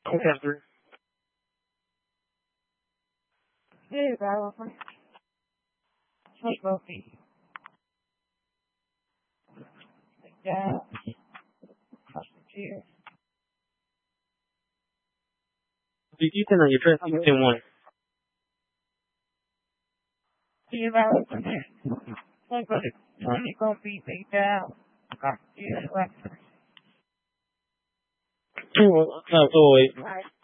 Catherine. Hey, Bella. Hey, Buffy. Yeah. Cheers. Digita na your dress. You can one. See you, Bella. Hey, buddy. You gonna be big down. Yeah, Well,